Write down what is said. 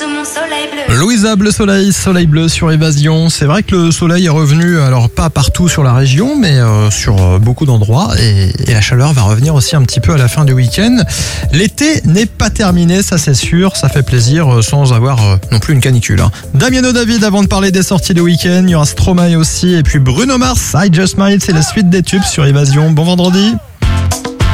sous mon soleil bleu. Louisa, Bleu Soleil bleu sur Évasion. C'est vrai que le soleil est revenu, alors pas partout sur la région, mais sur beaucoup d'endroits. Et la chaleur va revenir aussi un petit peu à la fin du week-end. L'été n'est pas terminé, ça c'est sûr. Ça fait plaisir sans avoir non plus une canicule. Damiano David, avant de parler des sorties de week-end, il y aura Stromae aussi. Et puis Bruno Mars, I Just Might, c'est la suite des tubes sur Évasion. Bon vendredi.